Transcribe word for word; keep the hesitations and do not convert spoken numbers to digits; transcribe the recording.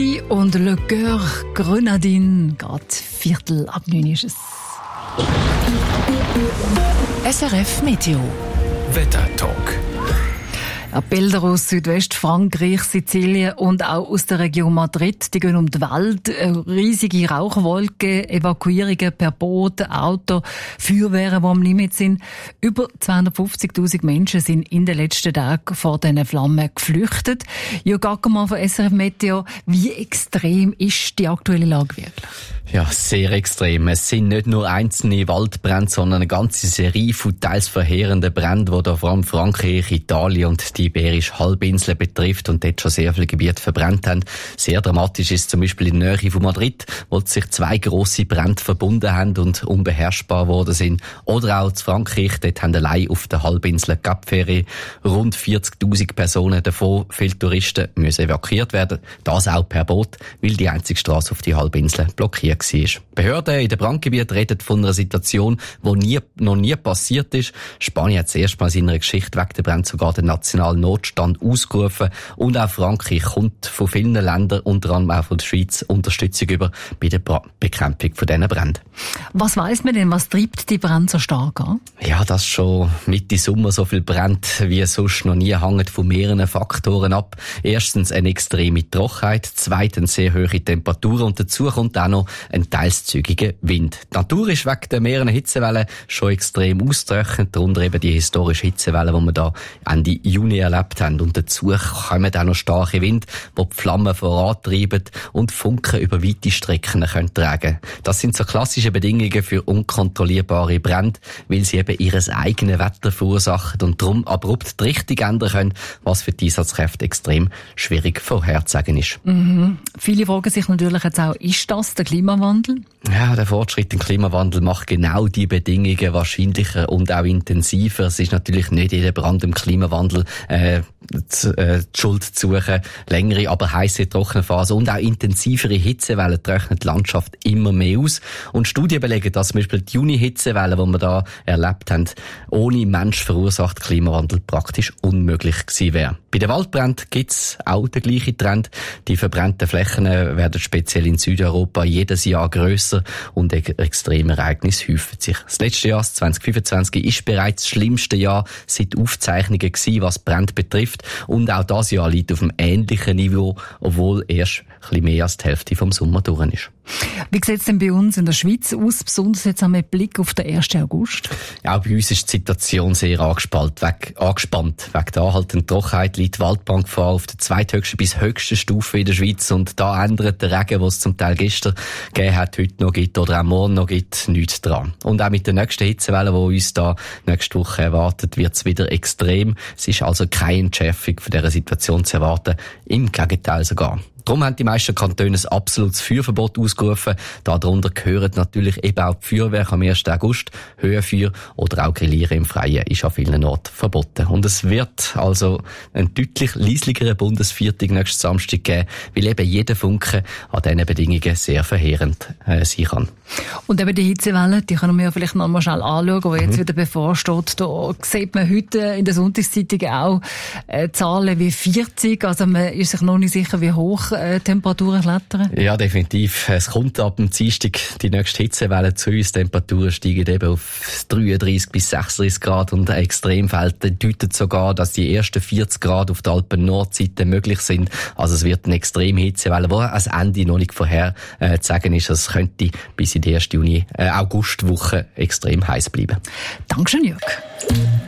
Und Le Coeur Grenadine, gerade Viertel ab neun ist es. S R F Meteo Wettertalk. Ja, Bilder aus Südwestfrankreich, Sizilien und auch aus der Region Madrid, die gehen um die Welt. Riesige Rauchwolken, Evakuierungen per Boot, Auto, Feuerwehren, die am Limit sind. Über zweihundertfünfzigtausend Menschen sind in den letzten Tagen vor diesen Flammen geflüchtet. Jörg Ackermann von S R F Meteo, wie extrem ist die aktuelle Lage wirklich? Ja, sehr extrem. Es sind nicht nur einzelne Waldbrände, sondern eine ganze Serie von teils verheerenden Bränden, die da vor allem Frankreich, Italien und die Iberische Halbinsel betrifft und dort schon sehr viele Gebiete verbrannt haben. Sehr dramatisch ist zum Beispiel in der Nähe von Madrid, wo sich zwei grosse Brände verbunden haben und unbeherrschbar geworden sind. Oder auch in Frankreich, dort haben allein auf der Halbinsel Cap Ferret rund vierzigtausend Personen, davon viele Touristen, müssen evakuiert werden. Das auch per Boot, weil die einzige Strasse auf die Halbinsel blockiert war. Behörden in den Brandgebieten reden von einer Situation, die nie, noch nie passiert ist. Spanien hat zuerst mal in seiner Geschichte wegen der Brände sogar den nationalen Notstand ausgerufen. Und auch Frankreich kommt von vielen Ländern, unter anderem auch von der Schweiz, Unterstützung über bei der Bra- Bekämpfung von diesen Bränden. Was weiss man denn, was treibt die Brände so stark an? Ja, das schon Mitte Sommer so viel brennt wie sonst noch nie, hängt von mehreren Faktoren ab. Erstens eine extreme Trockenheit, zweitens sehr hohe Temperaturen und dazu kommt auch noch ein teils zügiger Wind. Die Natur ist wegen der mehreren Hitzewellen schon extrem austrocknet, darunter eben die historische Hitzewelle, die wir da Ende Juni erlebt haben. Und dazu kommen auch noch starke Wind, die die Flammen vorantreiben und Funken über weite Strecken können tragen. Das sind so klassische Bedingungen für unkontrollierbare Brände, weil sie eben ihr eigenes Wetter verursachen und darum abrupt die Richtung ändern können, was für die Einsatzkräfte extrem schwierig vorherzusagen ist. Mhm. Viele fragen sich natürlich jetzt auch, ist das der Klimawandel? Ja, der Fortschritt im Klimawandel macht genau die Bedingungen wahrscheinlicher und auch intensiver. Es ist natürlich nicht jeder Brand im Klimawandel äh, die, äh, die Schuld zu suchen. Längere, aber heisse, trockene Phasen und auch intensivere Hitzewellen trocknen die Landschaft immer mehr aus. Und Studien belegen, dass zum Beispiel die Juni-Hitzewelle, die wir da erlebt haben, ohne Mensch verursacht Klimawandel praktisch unmöglich gewesen wäre. Bei den Waldbränden gibt's auch den gleichen Trend. Die verbrannten Flächen werden speziell in Südeuropa jedes Jahr grösser und extreme Ereignisse häufen sich. Das letzte Jahr, das zwanzig fünfundzwanzig, ist bereits das schlimmste Jahr seit Aufzeichnungen gewesen, was Brände betrifft. Und auch das Jahr liegt auf einem ähnlichen Niveau, obwohl erst ein bisschen mehr als die Hälfte vom Sommer durch ist. Wie sieht es denn bei uns in der Schweiz aus, besonders jetzt haben wir Blick auf den ersten August? Ja, bei uns ist die Situation sehr angespannt. Wegen, angespannt. Wegen der anhaltenden Trockenheit liegt die Waldbrandgefahr auf der zweithöchsten bis höchsten Stufe in der Schweiz und da ändert der Regen, den es zum Teil gestern gegeben hat, heute noch gibt oder auch morgen noch gibt, nichts dran. Und auch mit der nächsten Hitzewelle, die uns da nächste Woche erwartet, wird es wieder extrem. Es ist also keine Entschärfung von dieser Situation zu erwarten, im Gegenteil sogar. Darum haben die meisten Kantone ein absolutes Feuerverbot ausgerufen. Darunter gehören natürlich eben auch die Feuerwerke am ersten August. Höhenfeuer oder auch Grillieren im Freien ist an vielen Orten verboten. Und es wird also einen deutlich leisligeren Bundesviertag nächsten Samstag geben, weil eben jeder Funke an diesen Bedingungen sehr verheerend äh, sein kann. Und eben die Hitzewelle, die können wir ja vielleicht noch mal schnell anschauen, die jetzt mhm. wieder bevorsteht. Da sieht man heute in der Sonntagszeitung auch äh, Zahlen wie vierzig. Also man ist sich noch nicht sicher, wie hoch äh, Temperaturen klettern. Ja, definitiv. Es kommt ab dem Dienstag die nächste Hitzewelle zu uns. Die Temperaturen steigen eben auf dreiunddreissig bis sechsunddreissig Grad und Extremfälle deutet sogar, dass die ersten vierzig Grad auf der Alpen-Nordseite möglich sind. Also es wird eine extreme Hitzewelle, die als Ende noch nicht vorher äh, zu sagen ist. Es könnte bis in die erste Juni, äh, Augustwoche extrem heiß bleiben. Dankeschön, Jörg.